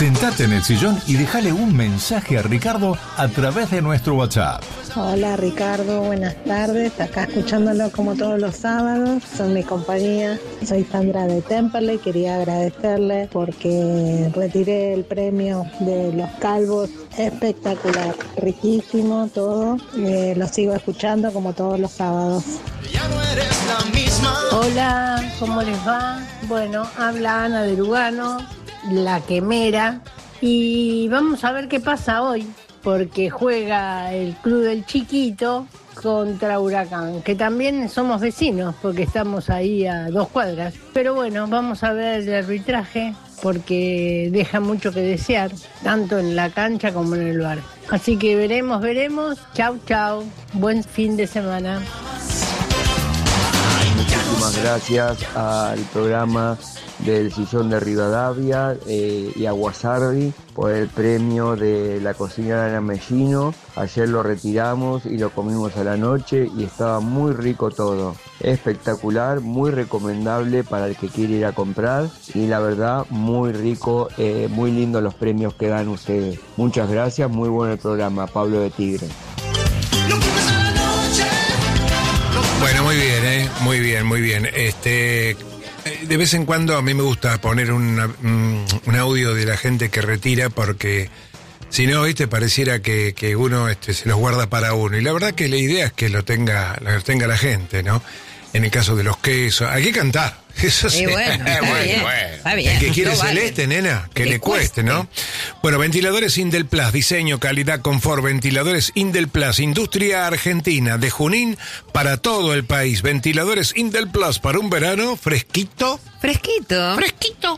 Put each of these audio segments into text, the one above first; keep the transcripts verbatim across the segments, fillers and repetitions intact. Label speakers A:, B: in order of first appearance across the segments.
A: Sentate en el sillón y déjale un mensaje a Ricardo a través de nuestro WhatsApp.
B: Hola Ricardo, buenas tardes. Acá escuchándolo como todos los sábados. Son mi compañía. Soy Sandra de Temperley. Quería agradecerle porque retiré el premio de los calvos. Espectacular, riquísimo todo. Eh, lo sigo escuchando como todos los sábados.
C: Hola, ¿cómo les va? Bueno, habla Ana de Lugano, la quemera, y vamos a ver qué pasa hoy, porque juega el Club del Chiquito contra Huracán, que también somos vecinos, porque estamos ahí a dos cuadras. Pero bueno, vamos a ver el arbitraje, porque deja mucho que desear, tanto en la cancha como en el bar. Así que veremos, veremos. Chau, chau. Buen fin de semana.
D: Muchísimas gracias al programa del Sillón de Rivadavia eh, y a Guasardi por el premio de la cocina de Mellino. Ayer lo retiramos y lo comimos a la noche y estaba muy rico todo. Espectacular, muy recomendable para el que quiere ir a comprar y la verdad muy rico, eh, muy lindo los premios que dan ustedes. Muchas gracias, muy bueno el programa. Pablo de Tigre.
E: Bueno, muy bien, ¿eh? Muy bien, muy bien. Este, de vez en cuando a mí me gusta poner una, un, un audio de la gente que retira porque si no, ¿viste? Pareciera que, que uno este, se los guarda para uno. Y la verdad que la idea es que lo tenga, lo tenga la gente, ¿no? En el caso de los quesos, hay que cantar. Eso sí.
F: Bueno, está
E: bueno,
F: bien,
E: bueno.
F: está bien.
E: El que quiere
F: No
E: celeste,
F: vale.
E: nena, que,
F: Que
E: le cueste,
F: cueste.
E: ¿no? Bueno, ventiladores Indelplast, diseño, calidad, confort, ventiladores Indelplast, industria argentina, de Junín para todo el país. Ventiladores Indelplast para un verano fresquito.
F: Fresquito.
E: Fresquito.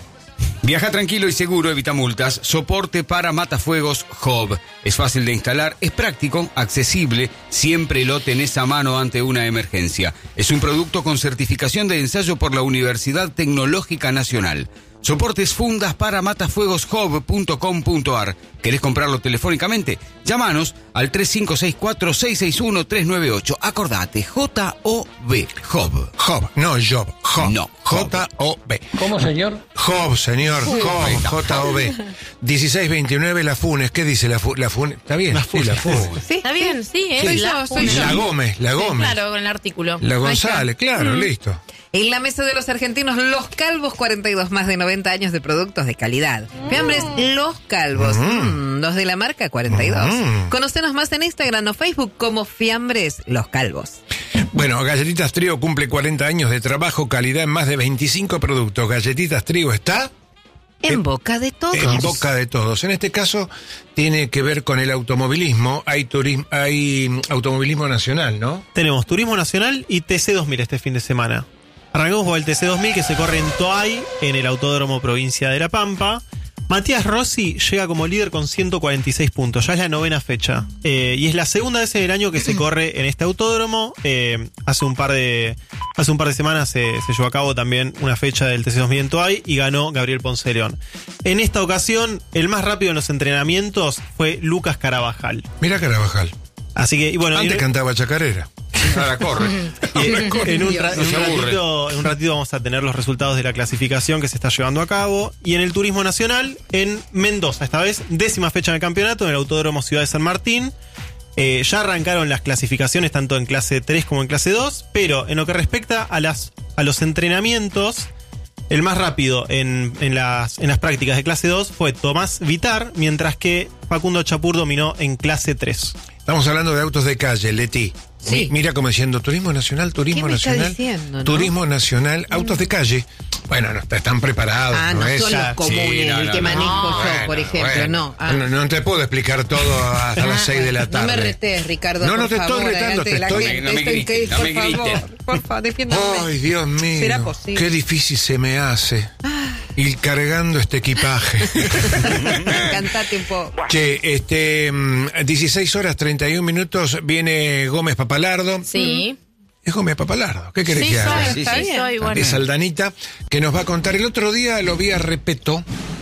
G: Viaja tranquilo y seguro, evita multas. Soporte para matafuegos Job. Es fácil de instalar, es práctico, accesible, siempre lo tenés a mano ante una emergencia. Es un producto con certificación de ensayo por la Universidad Tecnológica Nacional. Soportes fundas para matafuegos job punto com punto ar. ¿Querés comprarlo telefónicamente? Llámanos al tres cinco seis cuatro, seis seis uno, tres nueve ocho. Acordate, J O B, Job.
E: Job, no Job, Job.
G: No,
E: J O B.
H: ¿Cómo, señor?
E: Job, señor, Job, J O B. dieciséis veintinueve La Funes, ¿qué dice la, fu la Funes? ¿Está bien?
I: La
E: Sí, la Funes.
F: Sí,
J: Está bien, sí, ¿eh?
F: Soy
J: La-
F: yo, soy yo.
E: La Gómez, la
J: Sí,
E: Gómez.
J: claro, con el artículo.
E: La
F: Ahí
E: González,
F: está.
E: claro,
F: Mm.
E: listo.
F: En la mesa de los argentinos, Los Calvos, cuarenta y dos, más de noventa años de productos de calidad. Fiambres Los Calvos, mm, los de la marca cuarenta y dos.
E: Mm.
F: Conocenos más en Instagram o Facebook como Fiambres Los Calvos.
E: Bueno, Galletitas Trío cumple cuarenta años de trabajo, calidad en más de veinticinco productos. Galletitas Trío está
F: En
E: En-
F: boca de todos.
E: en boca de todos. En este caso tiene que ver con el automovilismo. Hay turismo, hay mm, automovilismo nacional, ¿no?
I: Tenemos Turismo Nacional y T C dos mil este fin de semana. Arrancamos con el T C dos mil que se corre en Toay, en el Autódromo Provincia de La Pampa. Matías Rossi llega como líder con ciento cuarenta y seis puntos, ya es la novena fecha. Eh, y es la segunda vez en el año que se corre en este autódromo. Eh, hace un par de hace un par de semanas se, se llevó a cabo también una fecha del T C dos mil en Toay y ganó Gabriel Ponce de León. En esta ocasión, el más rápido en los entrenamientos fue Lucas Carabajal.
E: Mira Carabajal.
I: Así que, y bueno,
E: Antes
I: y-
E: cantaba chacarera.
G: Ahora corre.
I: Y en, en un, ra- en
G: No
I: un
G: se aburre.
I: ratito, en un ratito vamos a tener los resultados de la clasificación que se está llevando a cabo. Y en el Turismo Nacional, en Mendoza, esta vez, décima fecha del campeonato, en el Autódromo Ciudad de San Martín. Eh, ya arrancaron las clasificaciones tanto en clase tres como en clase dos, pero en lo que respecta a, las, a los entrenamientos, el más rápido en, en, las, en las prácticas de clase dos fue Tomás Vitar, mientras que Facundo Chapur dominó en clase tres.
E: Estamos hablando de autos de calle, Leti.
F: Sí.
E: Mi- Mira como diciendo Turismo Nacional, Turismo
F: ¿Qué me está
E: Nacional.
F: diciendo, no?
E: Turismo Nacional, autos de calle. Bueno, no, están preparados.
F: Ah, no
E: es-
F: son los
E: Sí,
F: comunes,
E: no,
F: el
E: no,
F: que
E: no.
F: manejo yo,
E: Bueno,
F: por ejemplo,
E: bueno.
F: no. Ah.
E: No, no te puedo explicar todo hasta las seis de la tarde.
F: No me retes, Ricardo.
E: No, no
F: por
E: te estoy
F: favor,
E: retando,
F: delante
E: te
F: de la
E: estoy-
F: gente.
G: No me
F: Esto en
G: griten,
F: que-
G: no me
F: por favor,
G: griten.
F: por favor, defiéndame.
E: Ay, Dios mío.
F: ¿Será posible?
E: Qué difícil se me hace ir cargando este equipaje.
F: Cantate un poco.
E: Che, este, mm, dieciséis horas treinta y un minutos, viene Gómez Papalardo.
J: Sí.
E: Es Gómez Papalardo, ¿qué querés
J: Sí,
E: que haga?
J: soy,
G: Sí,
J: está
G: sí,
J: bien. Soy, bueno.
E: De Saldanita, que nos va a contar. El otro día lo vi a Repeto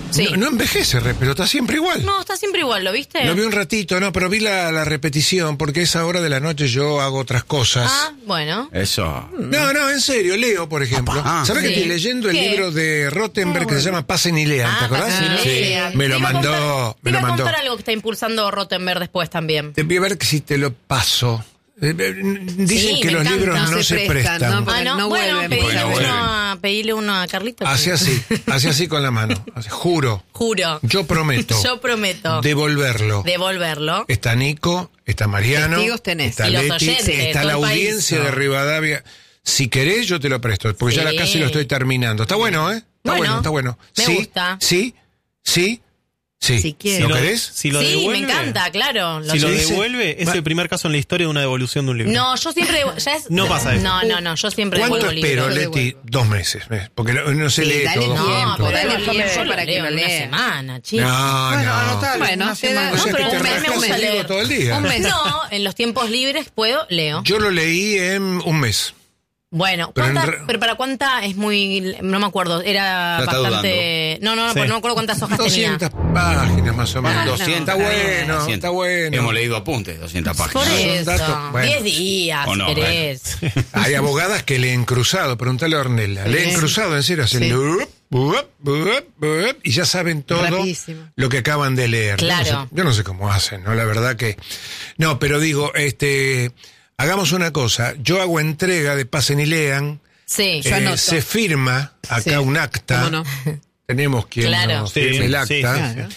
H: Sí.
E: No, no envejece, re, pero está siempre igual.
H: No, está siempre igual, ¿lo viste?
E: Lo vi un ratito, no, pero vi la, la repetición porque a esa hora de la noche yo hago otras cosas.
H: Ah, bueno.
G: Eso.
E: No, no, en serio, leo, por ejemplo.
G: Ah,
E: ¿Sabes
H: sí.
E: que estoy leyendo el
H: ¿Qué?
E: libro de Rottenberg que se llama Pasen y lean? ¿Te
H: Ah,
E: acordás?
H: Pasen y
E: Sí.
H: lean.
E: Me lo
H: Te iba a
E: mandó,
H: contar-
E: me
H: Te
E: lo
H: iba a
E: mandó.
H: contar algo que está impulsando Rottenberg después también.
E: Te voy a ver si te lo paso. Eh, eh, Dicen
H: Sí,
E: que
H: me
E: los
H: encanta.
E: libros no,
F: No
E: se
F: se
E: prestan.
F: prestan, ¿no?
H: Ah, no,
F: no
H: bueno,
F: vuelven,
H: pedile,
G: porque no
H: uno
G: vuelven.
H: a, pedile uno a Carlitos.
E: Hace así, hace así con la mano. Hace- juro,
H: Juro.
E: yo prometo
H: Yo prometo
E: devolverlo.
H: devolverlo.
E: Está Nico, está Mariano,
F: Testigos tenés.
E: está
H: Y los
E: Leti,
H: oyentes,
E: está
H: todo
E: la
H: el país.
E: audiencia de
G: No.
E: Rivadavia. Si querés, yo te lo presto, porque ya
H: Sí.
E: la casi lo estoy terminando. Está bueno, ¿eh? Está
H: Bueno,
E: bueno, está bueno.
H: me
E: sí,
H: gusta.
E: Sí, sí, sí.
F: Si quieres.
E: ¿Lo
I: Si
E: querés?
I: Si lo
H: Sí,
I: devuelve,
H: me encanta, claro. Lo
I: Si lo
H: que-
E: dice-
I: devuelve, es
E: Va-
I: el primer caso en la historia de una devolución de un libro.
H: No, yo siempre. Ya es,
I: No pasa eso.
H: No, no, no, yo siempre
E: ¿Cuánto
H: devuelvo
E: espero,
H: libros.
E: Leti? Dos meses, ¿ves? Porque no, no se
F: Sí,
E: lee
F: dale
E: todo
F: tiempo.
H: No,
E: junto.
H: pero
F: Dale
H: dale
F: tiempo
H: tiempo
F: para que
H: leo
F: lo
H: en una
F: lea.
H: semana, chicos.
E: No,
F: Bueno,
E: no.
F: anotale, Bueno,
E: una
F: te
E: semana.
F: da-
E: O sea
H: No,
E: que
H: pero
E: te
H: un mes me
E: rascas
H: gusta
E: el libro
H: leer.
E: todo el día.
F: Un mes.
H: No, en los tiempos libres puedo, leo.
E: Yo lo leí en un mes.
H: Bueno,
E: Pero en
H: ¿cuánta-
E: re-
H: pero para cuánta es muy. No me acuerdo, era
G: La está
H: bastante. No, no, no,
I: Sí.
H: pues no me acuerdo cuántas hojas tenía.
E: doscientas páginas más o menos.
H: Ah, no.
E: Está
G: doscientas.
E: bueno,
G: doscientas.
E: está bueno.
G: Hemos leído apuntes, doscientas
H: Por
G: páginas.
E: Son
H: eso.
E: datos- bueno.
H: diez días,
G: O
H: si
G: no,
H: querés.
E: Hay abogadas que leen cruzado, preguntale a Ornella. Leen cruzado, en serio, hacen
F: Sí.
E: lup, bup, bup, bup, y ya saben todo
F: Rapidísimo.
E: lo que acaban de leer. Yo no
H: Claro.
E: sé- Yo no sé cómo hacen, ¿no? La verdad que. No, pero digo, este. Hagamos una cosa. Yo hago entrega de Pasen y Lean.
H: Sí.
F: Yo
E: eh,
F: anoto.
E: se firma acá
F: Sí.
E: un acta.
F: ¿Cómo no?
E: Tenemos quien
H: Claro.
E: nos
I: Sí,
E: firme el
I: sí,
E: acta.
F: claro.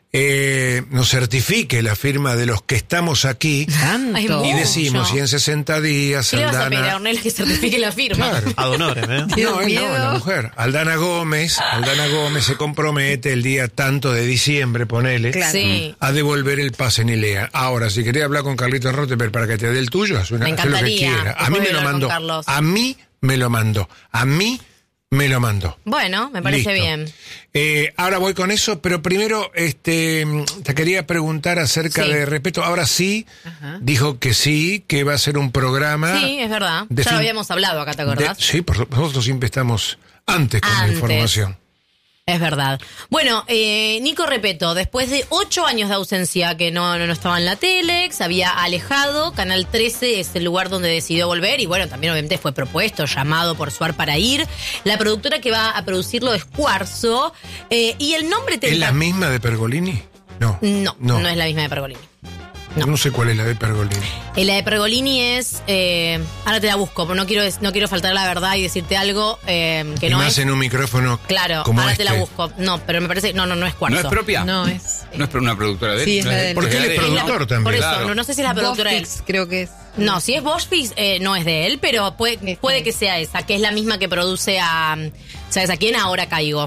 E: Eh, nos certifique la firma de los que estamos aquí.
F: Tanto.
H: Ay,
E: Y
H: mucho.
E: decimos, si en sesenta días,
H: ¿Qué le vas a pedir a
E: Aldana.
H: Ornella que certifique la firma?
E: Claro.
I: Ad honorem, ¿eh?
F: Dios
E: No, él no,
F: miedo.
E: la mujer. Aldana Gómez, Aldana Gómez se compromete el día tanto de diciembre, ponele,
F: Claro.
H: Sí.
E: a devolver el pase ni lea. Ahora, si querés hablar con Carlitos Rottenberg para que te dé el tuyo, haz, una,
H: Me
E: haz lo que
H: encantaría.
E: quiera. A
H: Después
E: mí
H: de
E: me lo
H: hablar con
E: mandó.
H: Carlos.
E: A mí me lo mandó. A mí me lo mandó.
H: Bueno, me parece
E: Listo.
H: bien.
E: Eh, ahora voy con eso, pero primero este, te quería preguntar acerca
H: Sí.
E: de respeto. Ahora sí,
F: Ajá.
E: dijo que sí, que va a ser un programa.
H: Sí, es verdad.
E: de
H: Ya
E: fin-
H: lo habíamos hablado acá, ¿te
E: de-
H: acordás?
E: sí, por, nosotros siempre estamos antes con la
H: Antes.
E: información.
H: Es verdad. Bueno, eh, Nico Repeto, después de ocho años de ausencia que no, no, no estaba en la tele, se había alejado, Canal trece es el lugar donde decidió volver y bueno, también obviamente fue propuesto, llamado por Suar para ir. La productora que va a producirlo es Cuarzo eh, y el nombre
E: ¿Es la
H: tenta-
E: misma de Pergolini? No.
H: No, no, es la misma de Pergolini.
E: No.
H: no.
E: sé cuál es la de Pergolini.
H: Eh, la de Pergolini es, eh, ahora te la busco, pero no quiero, no quiero faltar la verdad y decirte algo eh, que
E: y
H: no
E: más
H: es.
E: en un micrófono
H: Claro,
E: como
H: ahora
E: este.
H: te la busco. No, pero me parece, no, no, no es Cuarzo.
G: ¿No es propia?
F: No, es.
G: ¿No es una productora de él?
F: Sí, es
G: ¿No
F: la de él.
E: Porque él es
G: de
E: productor
H: Por
E: también.
H: eso,
G: Claro.
H: no, no sé si es la productora de él.
F: Bofix, creo que es.
H: No, si es Boschfix, eh, no es de él, pero puede, puede que sea esa, que es la misma que produce a. ¿Sabes a quién? Ahora Caigo.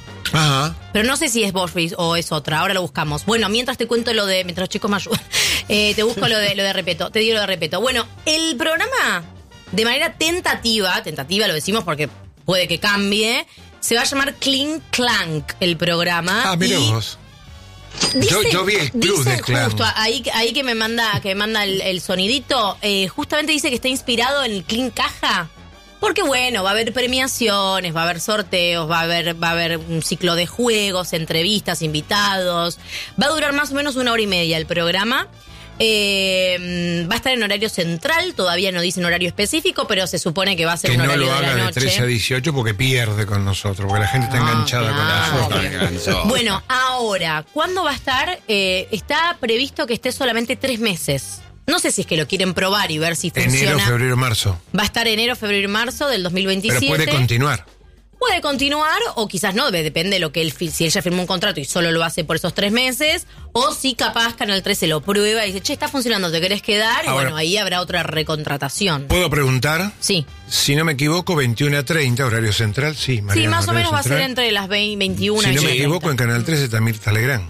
E: Ajá.
H: Pero no sé si es Boschfix o es otra, ahora lo buscamos. Bueno, mientras te cuento lo de. Mientras los chicos me ayudan, eh, te busco lo de lo de Repeto, te digo lo de Repeto. Bueno, el programa, de manera tentativa, tentativa lo decimos porque puede que cambie, se va a llamar Clink Clank el programa.
E: Ah, mira
H: y
E: vos. Yo- yo vi el club
H: dicen
E: de Clank.
H: justo ahí, ahí que me manda, que me manda el, el sonidito, eh, justamente dice que está inspirado en el Clean Caja. Porque bueno, va a haber premiaciones, va a haber sorteos, va a haber, va a haber un ciclo de juegos, entrevistas, invitados. Va a durar más o menos una hora y media el programa. Eh, va a estar en horario central, todavía no dicen horario específico, pero se supone que va a ser
E: Que
H: un
E: no
H: horario
E: lo
H: de la
E: haga de
H: noche.
E: trece a dieciocho porque pierde con nosotros, porque la gente está
H: No,
E: enganchada
H: claro.
E: con nosotros.
G: Está cansado.
H: Bueno, ahora, ¿cuándo va a estar? Eh, está previsto que esté solamente tres meses. No sé si es que lo quieren probar y ver si funciona.
E: Enero, febrero, marzo.
H: Va a estar enero, febrero y marzo del dos mil veintisiete.
E: Pero puede continuar.
H: Puede continuar o quizás no, depende de lo que él, fi- si ella firmó un contrato y solo lo hace por esos tres meses, o si capaz Canal trece lo prueba y dice, che, está funcionando, ¿te querés quedar? Y
E: Ahora-
H: bueno, ahí habrá otra recontratación.
E: ¿Puedo preguntar?
H: Sí.
E: Si no me equivoco, veintiuno a treinta, horario central, sí.
H: Sí,
E: Mariano,
H: más o
E: horario
H: menos va a ser
E: central.
H: entre las veinte, veintiuna
E: Si
H: y
E: no me
H: treinta.
E: equivoco, en Canal trece está Mirta Legrand.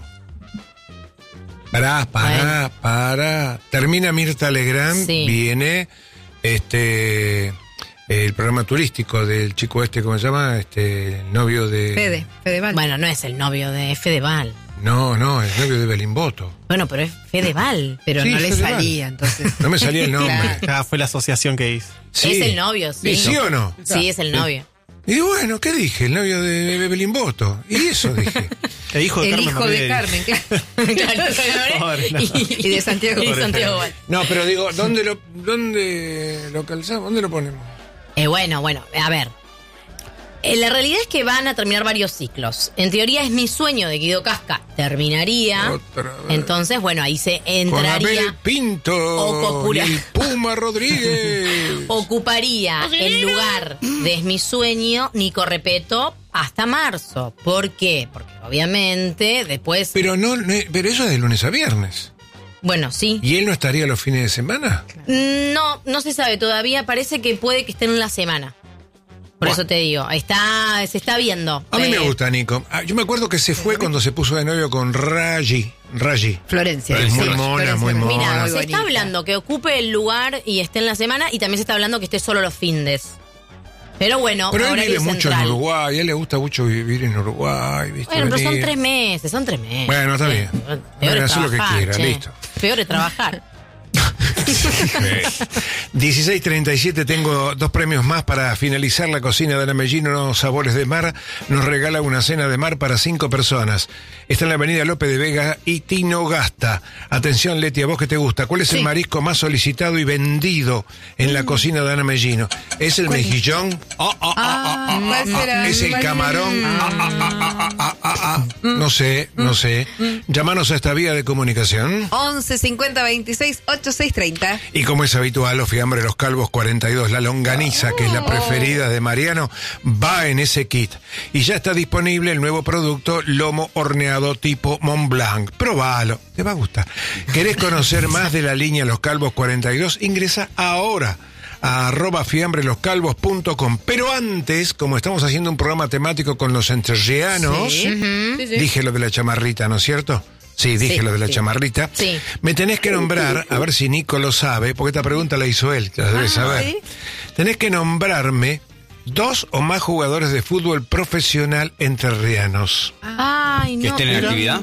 E: Pará, pará, pará. Termina Mirta Legrand,
H: Sí.
E: viene este el programa turístico del chico este, ¿cómo se llama? Este, el novio de...
F: Fede, Fedeval.
H: Bueno, no es el novio de Fedeval.
E: No, no, el novio de Belimboto.
H: Bueno, pero es Fedeval.
F: pero
E: Sí,
F: no le
E: Fedeval.
F: salía, entonces.
E: No me salía el nombre.
F: Claro.
I: Ya fue la asociación que hice.
E: Sí.
H: Es el novio, sí.
E: ¿Y sí o no?
H: Sí, es el novio.
E: Y bueno, ¿qué dije? El novio de Belimboto. Y eso dije.
I: El hijo de
F: El
I: Carmen
F: hijo de
I: Barbieri.
F: Carmen, claro.
I: Pobre, no.
F: y, y de Santiago.
H: Y Santiago Val.
E: No, pero digo, ¿dónde lo, dónde lo calzamos? ¿Dónde lo ponemos?
H: Eh, bueno, bueno, a ver. Eh, la realidad es que van a terminar varios ciclos. En teoría es mi sueño de Guido Casca. Terminaría.
E: Otra vez.
H: Entonces, bueno, ahí se
E: Con
H: entraría.
E: Abel Pinto
H: O
E: y
H: Copula.
E: el Puma Rodríguez.
H: Ocuparía el lugar de Es mi sueño Nico Repeto hasta marzo. ¿Por qué? Porque obviamente después.
E: Pero no, no, pero eso es de lunes a viernes.
H: Bueno, sí.
E: ¿Y él no estaría los fines de semana?
H: No, no se sabe todavía. Parece que puede que esté en la semana. Por
E: Buah.
H: eso te digo, está, se está viendo.
E: A mí me
H: Eh,
E: gusta, Nico. Ah, yo me acuerdo que se fue cuando se puso de novio con Raji. Raji.
F: Florencia.
E: Es muy
F: Sí,
E: mona,
F: Florencia
E: muy
F: Fernández.
E: mona.
H: Mira,
F: Muy
H: se está
F: bonita.
H: hablando que ocupe el lugar y esté en la semana y también se está hablando que esté solo los findes. Pero bueno,
E: Pero él
H: ahora
E: vive
H: el
E: mucho en
H: central.
E: Uruguay. A él le gusta mucho vivir en Uruguay. ¿viste?
H: Bueno, pero son
E: Venir.
H: tres meses, son tres meses.
E: Bueno, está bien.
H: Peor
E: Bueno,
H: es
E: hace lo que
H: trabajar,
E: quiera,
H: che.
E: listo.
H: Peor es trabajar.
E: dieciséis treinta y siete, tengo dos premios más para finalizar la cocina de Ana Mellino Sabores de Mar. Nos regala una cena de mar para cinco personas. Está en la avenida López de Vega y Tinogasta. Atención, Leti, a vos que te gusta. ¿Cuál es el
F: Sí.
E: marisco más solicitado y vendido en la cocina de Ana Mellino? ¿Es el mejillón? Ah, ah, ah, ah, ah,
F: ¿cuál
E: ah,
F: será?
E: ¿Es el
F: ¿Cuál?
E: camarón? Ah, ah, ah, ah, ah, ah, ah. No sé, no sé. Llámanos a esta vía de comunicación.
F: once cincuenta veintiséis ochenta y seis treinta.
E: Y como es habitual, los fiambres Los Calvos cuarenta y dos, la longaniza, que es la preferida de Mariano, va en ese kit. Y ya está disponible el nuevo producto lomo horneado tipo Mont Blanc. Probalo, te va a gustar. ¿Querés conocer más de la línea Los Calvos cuarenta y dos? Ingresa ahora a arroba fiambreloscalvos punto com. Pero antes, como estamos haciendo un programa temático con los entrerrianos,
F: Sí. Sí, sí.
E: dije lo de la chamarrita, ¿no es cierto? Sí, dije
H: Sí,
E: lo de la
H: sí.
E: chamarrita.
H: Sí.
E: Me tenés que nombrar, a ver si Nico lo sabe, porque esta pregunta la hizo él, que la debe saber.
F: ¿sí?
E: Tenés que nombrarme dos o más jugadores de fútbol profesional entrerrianos.
H: Ay, no.
G: ¿Que estén en
H: pero-
G: actividad?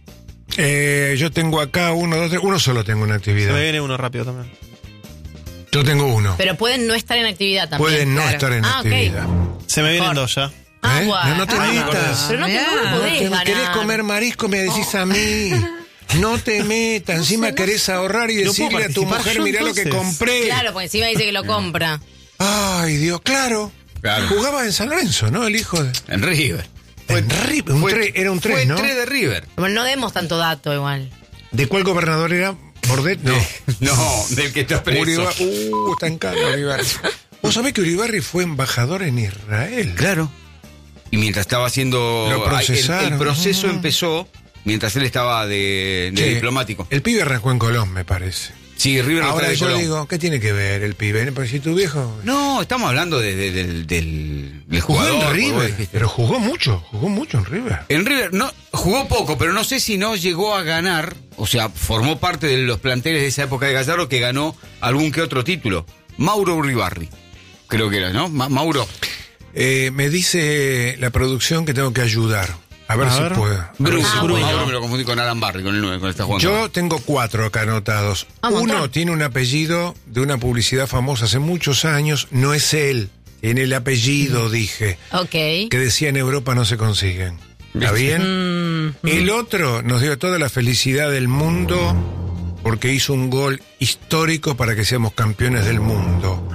E: Eh, yo tengo acá uno, dos, tres, uno solo tengo en
I: Se
E: actividad.
I: me viene uno rápido también.
E: Yo tengo uno.
H: Pero pueden no estar en actividad también.
E: Pueden no
F: claro.
E: estar en
H: Ah, ok.
E: actividad.
I: Se me vienen
H: Mejor.
I: dos ya.
H: Ah,
E: ¿Eh?
H: bueno.
E: No, no te
H: Ah,
E: metas.
H: Pero no te, no
F: Mirá.
H: me podés
E: Te-
H: ganar.
E: ¿Querés comer marisco? Me decís a mí. No te metas. Encima querés ahorrar y
I: No
E: decirle
I: puedo
E: a tu
I: participar
E: mujer,
I: yo,
E: mirá lo que
I: entonces.
E: compré.
H: Claro, porque encima dice que lo compra.
E: Ay, Dios, claro.
G: Claro.
E: Jugaba en San Lorenzo, ¿no? El hijo de...
G: En River.
E: En Ri- un
G: Fue-
E: tre- era un tres,
G: fue
E: ¿no?
G: tres de River.
H: Bueno, no demos tanto dato igual.
E: ¿De cuál gobernador era? ¿Bordet? No.
G: No, del que está preso.
E: Uribar- Uh, está en cana, Uribarri. ¿Vos sabés que Uribarri fue embajador en Israel?
G: Claro. Y mientras estaba haciendo...
E: Lo procesaron.
G: El, el proceso
E: Ah.
G: empezó mientras él estaba de, de
E: Che,
G: diplomático.
E: El pibe arrancó en Colón, me parece.
G: Sí, River no
E: Ahora
G: está de
E: yo
G: Colón.
E: digo, ¿qué tiene que ver el pibe? Porque si tu viejo...
G: No, estamos hablando de- de- del, del, del
E: Jugó
G: jugador.
E: en
G: como
E: River,
G: vos dijiste.
E: pero jugó mucho, jugó mucho en River.
G: En River no jugó poco, pero no sé si no llegó a ganar, o sea, formó parte de los planteles de esa época de Gallardo que ganó algún que otro título. Mauro Uribarri, creo que era, ¿no? Ma- Mauro.
E: Eh, me dice la producción que tengo que ayudar. A ver
I: A
E: si
I: ver.
E: puedo. A ver
G: Bruno.
E: si
H: Ah,
E: puedo.
H: bueno.
G: Mauro me lo confundí con Alan Barry, con el nueve, con esta jugando.
E: Yo tengo cuatro acá anotados.
H: Ah, un
E: Uno
H: montón.
E: tiene un apellido de una publicidad famosa hace muchos años. No es él. Tiene el apellido, dije.
H: Ok.
E: Que decía en Europa no se consiguen. ¿Está bien? El otro nos dio toda la felicidad del mundo porque hizo un gol histórico para que seamos campeones del mundo.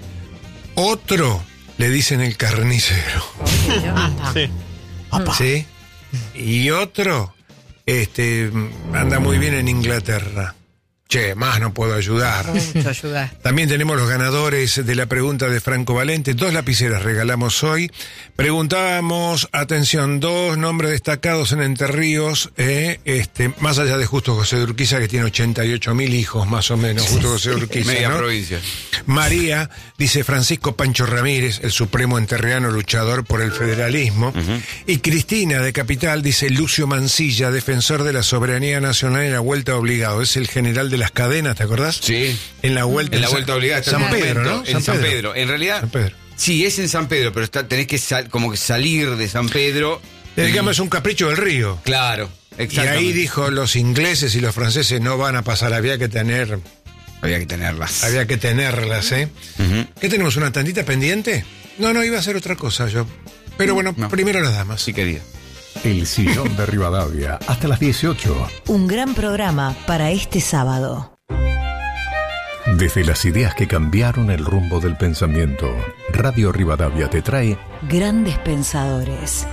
E: Otro le dicen el carnicero.
I: Sí.
E: ¿Sí? Y otro este, anda muy bien en Inglaterra. Che, más no puedo ayudar.
F: Mucho ayudar.
E: También tenemos los ganadores de la pregunta de Franco Valente. Dos lapiceras regalamos hoy. Preguntábamos, atención, dos nombres destacados en Entre Ríos, eh, este, más allá de Justo José de Urquiza, que tiene ochenta y ocho mil hijos, más o menos, Justo José de Urquiza,
G: Media
E: ¿no?
G: provincia.
E: María, dice Francisco Pancho Ramírez, el supremo enterriano luchador por el federalismo. Y Cristina, de Capital, dice Lucio Mancilla, defensor de la soberanía nacional en la vuelta obligado. Es el general de las cadenas, ¿te acordás?
G: Sí.
E: En la vuelta,
G: En la
E: San-
G: vuelta obligada. está
E: San
G: en el
E: Pedro,
G: momento,
E: ¿no?
G: En San Pedro. En realidad,
E: San Pedro.
G: sí, es en San Pedro, pero está, tenés que sal- como que salir de San Pedro.
E: El
G: y-
E: Gama es un capricho del río.
G: Claro,
E: Y
G: exactamente.
E: ahí dijo, los ingleses y los franceses no van a pasar, había que tener,
G: Había que tenerlas.
E: había que tenerlas, ¿eh?
G: Ujú.
E: ¿Qué tenemos, una tandita pendiente? No, no, iba a hacer otra cosa yo. Pero bueno,
G: No.
E: primero las damas.
G: Sí, querida.
A: El Sillón de Rivadavia, hasta las dieciocho.
J: Un gran programa para este sábado.
A: Desde las ideas que cambiaron el rumbo del pensamiento, Radio Rivadavia te trae
J: Grandes Pensadores.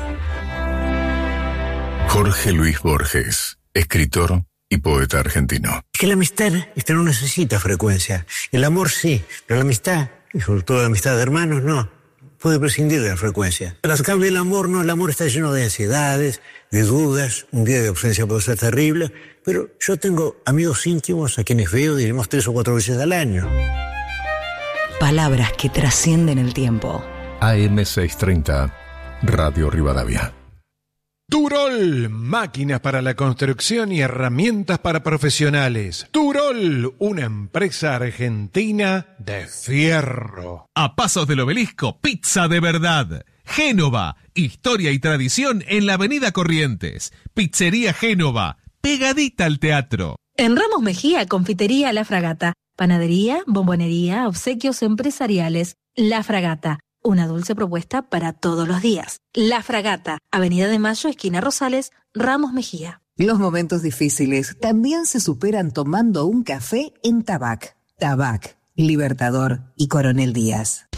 A: Jorge Luis Borges, escritor y poeta argentino.
K: Es que la amistad esta no necesita frecuencia. El amor sí, pero la amistad, y sobre todo la amistad de hermanos, no. Puede prescindir de la frecuencia. Pero al cambio el amor no, el amor está lleno de ansiedades, de dudas, un día de ausencia puede ser terrible, pero yo tengo amigos íntimos a quienes veo, diremos, tres o cuatro veces al año.
J: Palabras que trascienden el tiempo.
A: A M seiscientos treinta, Radio Rivadavia.
E: Turol, máquinas para la construcción y herramientas para profesionales. Turol, una empresa argentina de fierro.
L: A pasos del Obelisco, pizza de verdad. Génova, historia y tradición en la avenida Corrientes. Pizzería Génova, pegadita al teatro.
M: En Ramos Mejía, confitería La Fragata. Panadería, bombonería, obsequios empresariales. La Fragata. Una dulce propuesta para todos los días. La Fragata, Avenida de Mayo, esquina Rosales, Ramos Mejía.
N: Los momentos difíciles también se superan tomando un café en Tabac. Tabac, Libertador y Coronel Díaz.